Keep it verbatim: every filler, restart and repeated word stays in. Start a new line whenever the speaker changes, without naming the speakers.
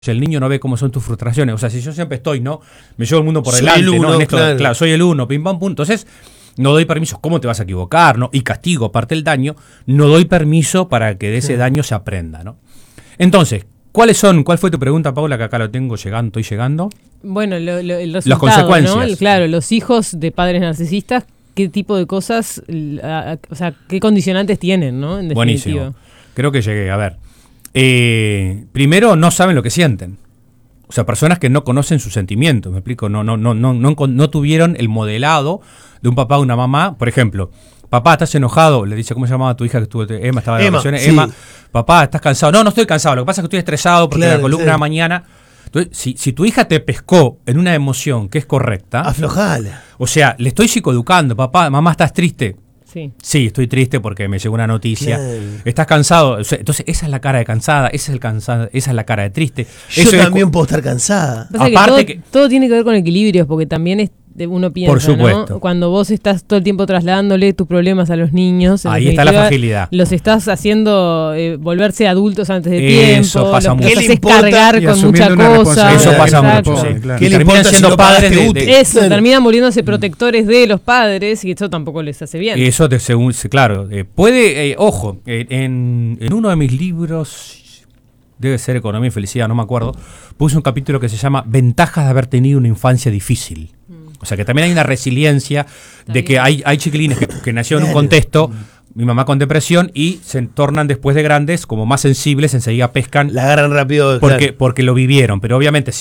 el niño no ve cómo son tus frustraciones. O sea, si yo siempre estoy, ¿no? Me llevo el mundo por
Soy
delante,
el uno,
¿no? En esto,
claro.
claro, soy el uno, pim pam pum. Entonces, no doy permiso. ¿Cómo te vas a equivocar, no? Y castigo, aparte del daño, no doy permiso para que de ese
Sí.
daño se aprenda, ¿no? Entonces, ¿cuáles son? ¿Cuál fue tu pregunta, Paula? Que acá lo tengo llegando, estoy llegando.
Bueno, lo, lo, el resultado,
Las consecuencias.
¿no? Claro, los hijos de padres narcisistas, ¿qué tipo de cosas, a, a, o sea, qué condicionantes tienen, ¿no? En definitiva.
Buenísimo. Creo que llegué. A ver. Eh, primero, no saben lo que sienten. O sea, personas que no conocen sus sentimientos, ¿me explico? No, no, no, no, no, no tuvieron el modelado de un papá o una mamá. Por ejemplo, papá, ¿estás enojado? Le dice, ¿cómo se llamaba tu hija que estuvo? Emma estaba de
Emma,
vacaciones.
sí.
Emma, papá, ¿estás cansado? No, no estoy cansado. Lo que pasa es que estoy estresado porque
Claro,
la columna
sí.
de mañana. Entonces, si, si tu hija te pescó en una emoción que es correcta,
Aflojala.
o sea, le estoy psicoeducando, papá, mamá, ¿estás triste?
Sí.
Sí, estoy triste porque me llegó una noticia.
Claro.
¿Estás cansado? O sea, entonces, esa es la cara de cansada, esa es, el cansada, esa es la cara de triste.
Yo
Eso es
también
cu-
puedo estar cansada.
Pasa que
Aparte
todo,
que-
todo tiene que ver con equilibrios, porque también es, de- uno piensa,
Por supuesto.
¿no? Cuando vos estás todo el tiempo trasladándole tus problemas a los niños, en
Ahí está la
definitiva,
fragilidad.
los estás haciendo eh, volverse adultos antes de
Eso
tiempo,
pasa
los,
mucho.
los
¿Qué le
haces
importa?
cargar
Y
con mucha
asumiendo una
cosa.
Eso pasa
Exacto.
mucho. Sí,
claro.
¿Qué
Y
le
terminan
importa si
siendo
lo
padres
pagaste
de,
útil?
de-
Eso, terminan volviéndose protectores de los padres y eso tampoco les hace bien.
Eso, te, según, sí, claro. eh, puede, eh, ojo, eh, en, en uno de mis libros, debe ser Economía y Felicidad, no me acuerdo, puse un capítulo que se llama Ventajas de haber tenido una infancia difícil. O sea, que también hay una resiliencia de que hay, hay chiquilines que, que nacieron en un contexto, mi mamá con depresión, y se tornan después de grandes como más sensibles, enseguida pescan
La agarran rápido.
porque,
claro.
porque lo vivieron. Pero obviamente, si